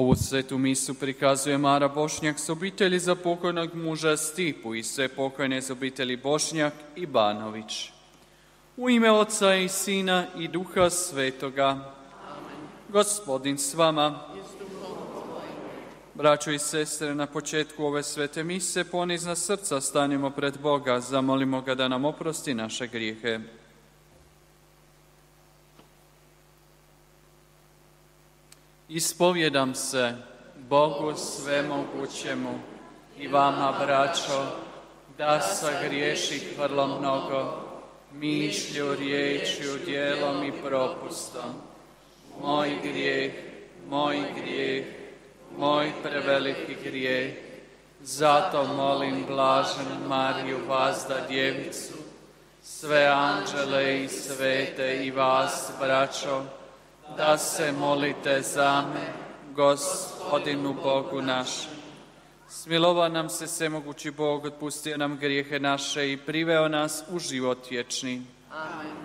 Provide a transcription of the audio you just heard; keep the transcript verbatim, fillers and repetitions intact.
Ovu svetu misu prikazuje Mara Bošnjak s obitelji za pokojnog muža Stipu i sve pokojne iz obitelji Bošnjak i Banović. U ime Oca i Sina i Duha Svetoga. Amen. Gospodin s vama. Braćo i sestre, na početku ove svete mise ponizna srca stanimo pred Boga, zamolimo ga da nam oprosti naše grijehe. Ispovjedam se Bogu svemogućemu i vama, braćo, da sagriješih vrlo mnogo, mišlju, riječju, djelom i propustom. Moj grijeh, moj grijeh, moj preveliki grijeh. Zato molim blaženu Mariju, vazda djevicu, sve anđele i svete i vas, braćo, da se molite za me, Gospodinu Bogu našem. Smilova nam se svemogući Bog, otpustio nam grijehe naše i priveo nas u život vječni. Amen.